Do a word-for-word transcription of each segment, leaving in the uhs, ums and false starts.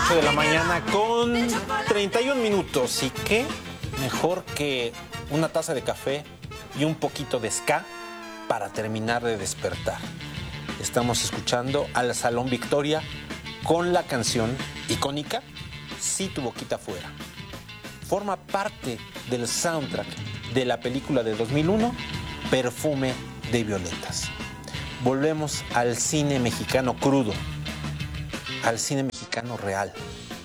ocho de la mañana con treinta y un minutos. ¿Y qué mejor que una taza de café y un poquito de ska para terminar de despertar? Estamos escuchando al Salón Victoria con la canción icónica Si tu boquita fuera. Forma parte del soundtrack de la película de dos mil uno, Perfume de Violetas. Volvemos al cine mexicano crudo, al cine mexicano real.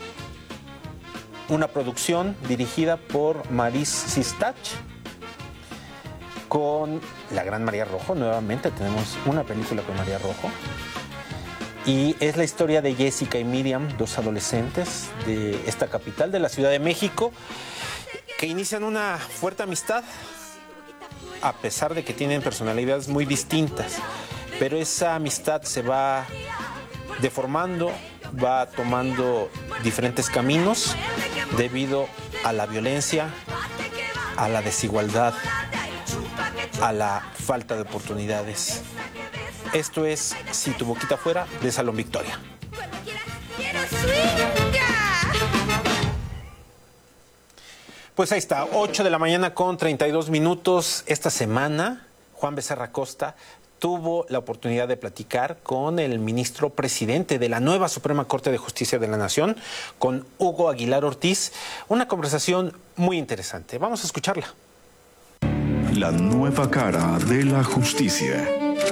Una producción dirigida por Maris Sistach, con la gran María Rojo. Nuevamente tenemos una película con María Rojo. Y es la historia de Jessica y Miriam, dos adolescentes de esta capital de la Ciudad de México, que inician una fuerte amistad, a pesar de que tienen personalidades muy distintas. Pero esa amistad se va deformando, va tomando diferentes caminos debido a la violencia, a la desigualdad, a la falta de oportunidades. Esto es Si tu boquita fuera, de Salón Victoria. Pues ahí está, ocho de la mañana con treinta y dos minutos. Esta semana, Juan Becerra Costa tuvo la oportunidad de platicar con el ministro presidente de la nueva Suprema Corte de Justicia de la Nación, con Hugo Aguilar Ortiz. Una conversación muy interesante. Vamos a escucharla. La nueva cara de la justicia.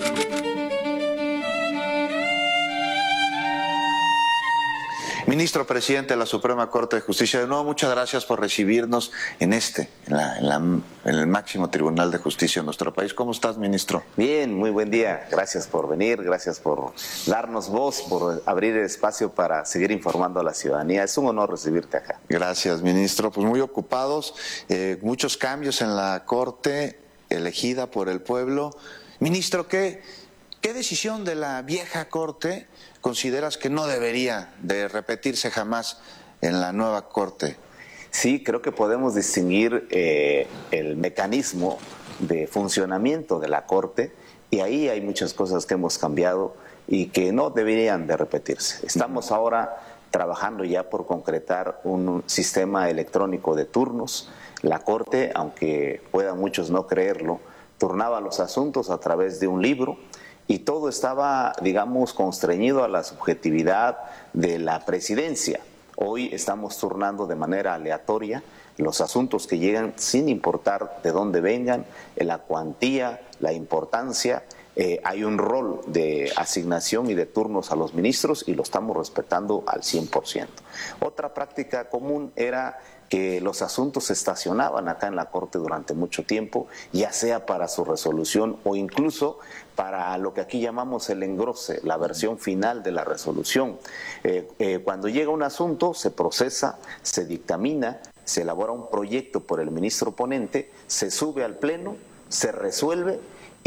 Ministro presidente de la Suprema Corte de Justicia, de nuevo muchas gracias por recibirnos en este, en, la, en, la, en el máximo tribunal de justicia de nuestro país. ¿Cómo estás, ministro? Bien, muy buen día. Gracias por venir, gracias por darnos voz, por abrir el espacio para seguir informando a la ciudadanía. Es un honor recibirte acá. Gracias, ministro. Pues muy ocupados, eh, muchos cambios en la Corte elegida por el pueblo. Ministro, ¿qué, qué decisión de la vieja Corte consideras que no debería de repetirse jamás en la nueva Corte? Sí, creo que podemos distinguir eh, el mecanismo de funcionamiento de la Corte, y ahí hay muchas cosas que hemos cambiado y que no deberían de repetirse. Estamos ahora trabajando ya por concretar un sistema electrónico de turnos. La Corte, aunque puedan muchos no creerlo, turnaba los asuntos a través de un libro, y todo estaba, digamos, constreñido a la subjetividad de la presidencia. Hoy estamos turnando de manera aleatoria los asuntos que llegan sin importar de dónde vengan, la cuantía, la importancia. Eh, hay un rol de asignación y de turnos a los ministros y lo estamos respetando al cien por ciento. Otra práctica común era que los asuntos se estacionaban acá en la Corte durante mucho tiempo, ya sea para su resolución o incluso para lo que aquí llamamos el engrose, la versión final de la resolución. Eh, eh, cuando llega un asunto, se procesa, se dictamina, se elabora un proyecto por el ministro ponente, se sube al Pleno, se resuelve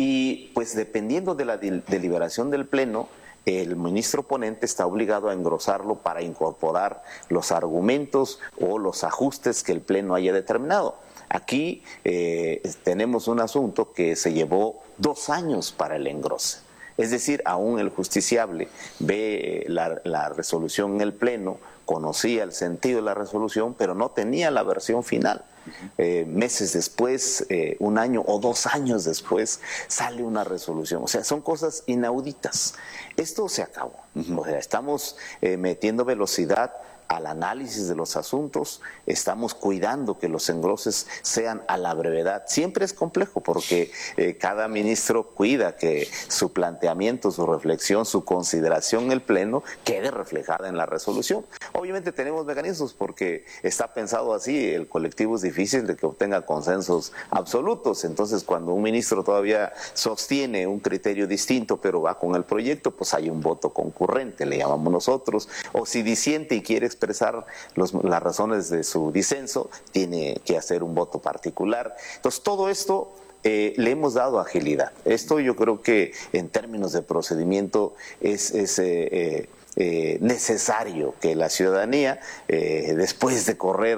y pues dependiendo de la deliberación del Pleno, el ministro ponente está obligado a engrosarlo para incorporar los argumentos o los ajustes que el Pleno haya determinado. Aquí eh, tenemos un asunto que se llevó dos años para el engrose. Es decir, aún el justiciable ve la, la resolución en el Pleno, conocía el sentido de la resolución, pero no tenía la versión final. Eh, meses después, eh, un año o dos años después, sale una resolución. O sea, son cosas inauditas. Esto se acabó. O sea, estamos eh, metiendo velocidad al análisis de los asuntos, estamos cuidando que los engroses sean a la brevedad. Siempre es complejo porque eh, cada ministro cuida que su planteamiento, su reflexión, su consideración en el Pleno quede reflejada en la resolución. Obviamente tenemos mecanismos porque está pensado así, el colectivo es difícil de que obtenga consensos absolutos, entonces cuando un ministro todavía sostiene un criterio distinto pero va con el proyecto, pues hay un voto concurrente, le llamamos nosotros, o si disiente y quiere expresar los, las razones de su disenso, tiene que hacer un voto particular. Entonces todo esto eh, le hemos dado agilidad. Esto yo creo que en términos de procedimiento es, es eh, eh, eh, necesario que la ciudadanía, eh, después de correr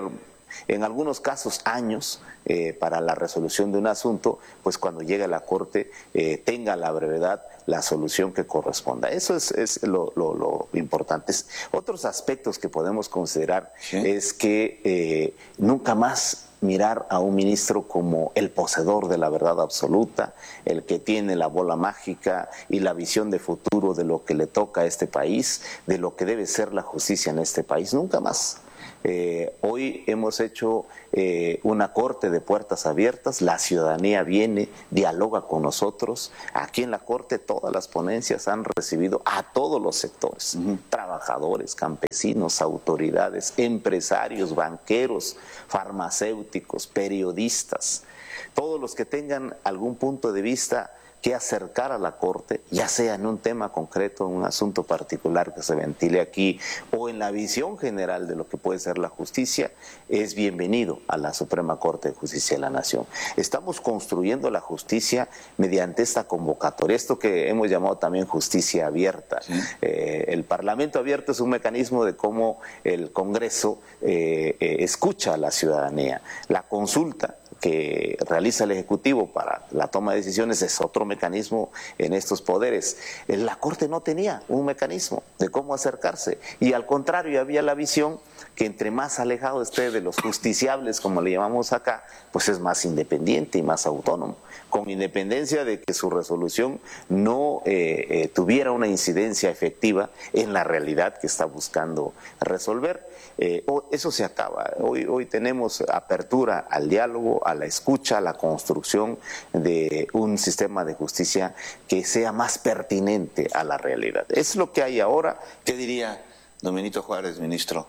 En algunos casos años eh, para la resolución de un asunto, pues cuando llegue a la Corte eh, tenga la brevedad la solución que corresponda. Eso es, es lo, lo, lo importante. Otros aspectos que podemos considerar ¿sí? es que eh, nunca más mirar a un ministro como el poseedor de la verdad absoluta, el que tiene la bola mágica y la visión de futuro de lo que le toca a este país, de lo que debe ser la justicia en este país. Nunca más. Eh, hoy hemos hecho eh, una corte de puertas abiertas, la ciudadanía viene, dialoga con nosotros. Aquí en la corte todas las ponencias han recibido a todos los sectores, uh-huh. trabajadores, campesinos, autoridades, empresarios, banqueros, farmacéuticos, periodistas, todos los que tengan algún punto de vista que acercar a la Corte, ya sea en un tema concreto, en un asunto particular que se ventile aquí o en la visión general de lo que puede ser la justicia, es bienvenido a la Suprema Corte de Justicia de la Nación. Estamos construyendo la justicia mediante esta convocatoria, esto que hemos llamado también justicia abierta. Sí. Eh, el Parlamento abierto es un mecanismo de cómo el Congreso eh, eh, escucha a la ciudadanía. La consulta que realiza el Ejecutivo para la toma de decisiones es otro mecanismo en estos poderes. La Corte no tenía un mecanismo de cómo acercarse y al contrario había la visión que entre más alejado esté de los justiciables, como le llamamos acá, pues es más independiente y más autónomo, con independencia de que su resolución no eh, eh, tuviera una incidencia efectiva en la realidad que está buscando resolver. Eh, eso se acaba. Hoy, hoy tenemos apertura al diálogo, a la escucha, a la construcción de un sistema de justicia que sea más pertinente a la realidad. Es lo que hay ahora. ¿Qué diría don Benito Juárez, ministro,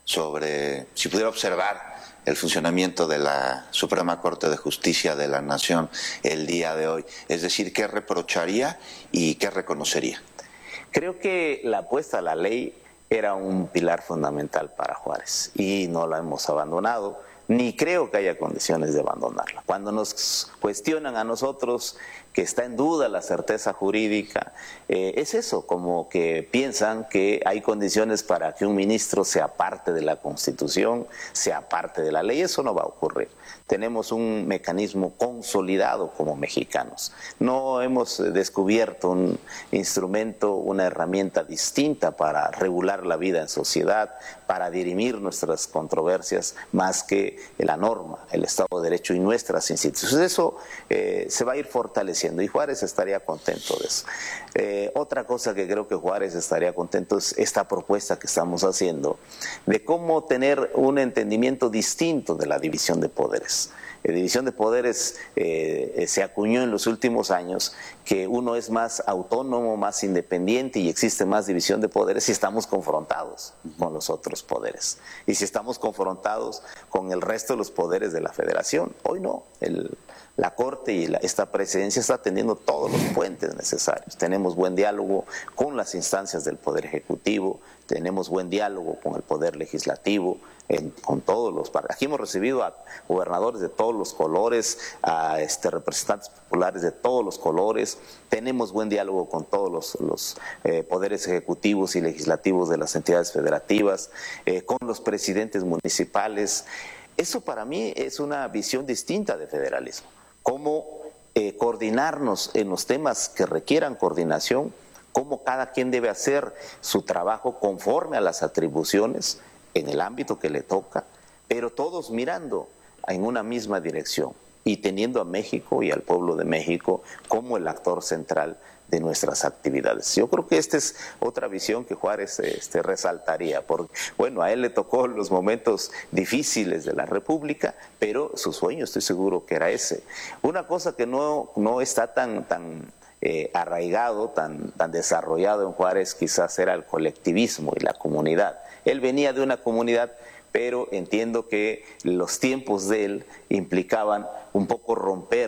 sobre si pudiera observar el funcionamiento de la Suprema Corte de Justicia de la Nación el día de hoy? Es decir, ¿qué reprocharía y qué reconocería? Creo que la apuesta a la ley era un pilar fundamental para Juárez y no la hemos abandonado, ni creo que haya condiciones de abandonarla. Cuando nos cuestionan a nosotros que está en duda la certeza jurídica, eh, es eso, como que piensan que hay condiciones para que un ministro sea parte de la Constitución, sea parte de la ley. Eso no va a ocurrir. Tenemos un mecanismo consolidado como mexicanos. No hemos descubierto un instrumento, una herramienta distinta para regular la vida en sociedad, para dirimir nuestras controversias, más que la norma, el Estado de Derecho y nuestras instituciones. Eso eh, se va a ir fortaleciendo y Juárez estaría contento de eso. Eh, otra cosa que creo que Juárez estaría contento es esta propuesta que estamos haciendo de cómo tener un entendimiento distinto de la división de poderes. La división de poderes eh, se acuñó en los últimos años, que uno es más autónomo, más independiente y existe más división de poderes si estamos confrontados con los otros poderes y si estamos confrontados con el resto de los poderes de la federación. Hoy no, el, la Corte y la, esta presidencia está teniendo todos los puentes necesarios. Tenemos buen diálogo con las instancias del Poder Ejecutivo, tenemos buen diálogo con el Poder Legislativo, en, con todos los... Aquí hemos recibido a gobernadores de todos los colores, a este, representantes populares de todos los colores, tenemos buen diálogo con todos los, los eh, poderes ejecutivos y legislativos de las entidades federativas, eh, con los presidentes municipales. Eso para mí es una visión distinta de federalismo. Cómo eh, coordinarnos en los temas que requieran coordinación, cómo cada quien debe hacer su trabajo conforme a las atribuciones en el ámbito que le toca, pero todos mirando en una misma dirección y teniendo a México y al pueblo de México como el actor central de nuestras actividades. Yo creo que esta es otra visión que Juárez este, resaltaría, porque bueno, a él le tocó los momentos difíciles de la República, pero su sueño estoy seguro que era ese. Una cosa que no, no está tan, tan eh, arraigado, tan, tan desarrollado en Juárez quizás era el colectivismo y la comunidad. Él venía de una comunidad, pero entiendo que los tiempos de él implicaban un poco romper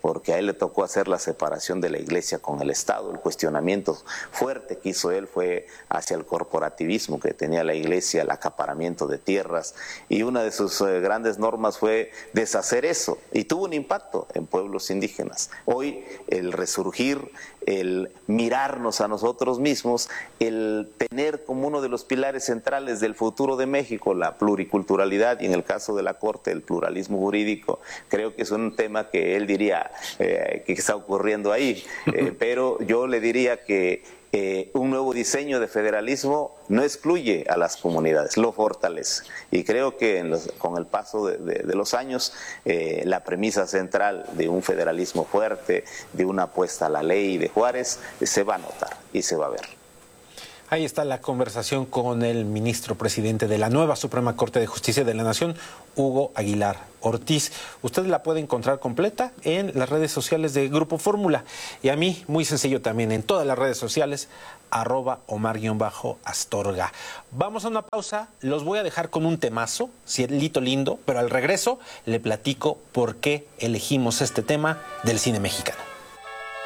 porque a él le tocó hacer la separación de la iglesia con el Estado. El cuestionamiento fuerte que hizo él fue hacia el corporativismo que tenía la iglesia, el acaparamiento de tierras, y una de sus eh, grandes normas fue deshacer eso, y tuvo un impacto en pueblos indígenas. Hoy el resurgir, el mirarnos a nosotros mismos, el tener como uno de los pilares centrales del futuro de México la pluriculturalidad, y en el caso de la Corte el pluralismo jurídico, creo que es un tema que él diría eh, que está ocurriendo ahí, eh, pero yo le diría que eh, un nuevo diseño de federalismo no excluye a las comunidades, lo fortalece, y creo que en los, con el paso de, de, de los años eh, la premisa central de un federalismo fuerte, de una apuesta a la ley de Juárez, eh, se va a notar y se va a ver. Ahí está la conversación con el ministro presidente de la nueva Suprema Corte de Justicia de la Nación, Hugo Aguilar Ortiz. Usted la puede encontrar completa en las redes sociales de Grupo Fórmula. Y a mí, muy sencillo también, en todas las redes sociales, arroba Omar-Astorga. Vamos a una pausa, los voy a dejar con un temazo, cielito lindo, pero al regreso le platico por qué elegimos este tema del cine mexicano.